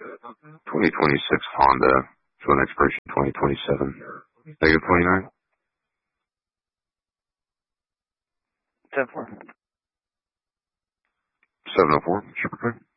2026 Honda. So an expiration 2027. Negative 29. 10-4. 704. Super quick.